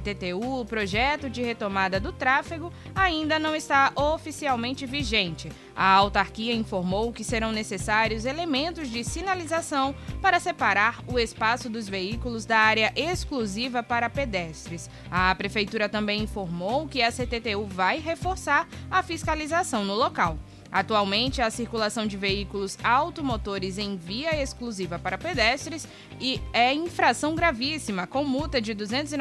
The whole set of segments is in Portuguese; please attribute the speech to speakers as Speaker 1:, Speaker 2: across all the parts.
Speaker 1: CTTU, o projeto de retomada do tráfego ainda não está oficialmente vigente. A autarquia informou que serão necessários elementos de sinalização para separar o espaço dos veículos da área exclusiva para pedestres. A prefeitura também informou que a CTTU vai reforçar a fiscalização no local. Atualmente, a circulação de veículos automotores em via exclusiva para pedestres é infração gravíssima, com multa de R$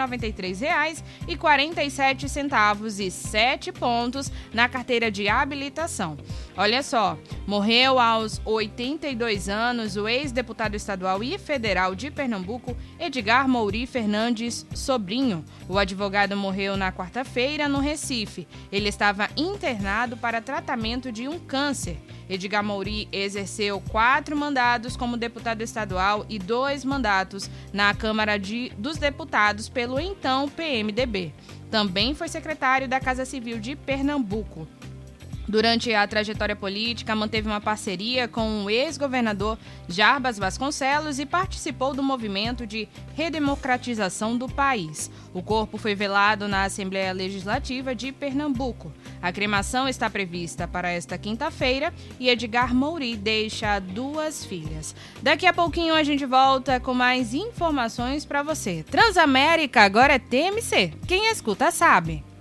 Speaker 1: 293,47 e 7 pontos na carteira de habilitação. Olha só, morreu aos 82 anos o ex-deputado estadual e federal de Pernambuco, Edgar Mouri Fernandes Sobrinho. O advogado morreu na quarta-feira no Recife. Ele estava internado para tratamento de um câncer. Edgar Mouri exerceu 4 mandatos como deputado estadual e 2 mandatos na Câmara dos Deputados pelo então PMDB. Também foi secretário da Casa Civil de Pernambuco. Durante a trajetória política, manteve uma parceria com o ex-governador Jarbas Vasconcelos e participou do movimento de redemocratização do país. O corpo foi velado na Assembleia Legislativa de Pernambuco. A cremação está prevista para esta quinta-feira e Edgar Mouri deixa 2 filhas. Daqui a pouquinho a gente volta com mais informações para você. Transamérica agora é TMC. Quem escuta sabe.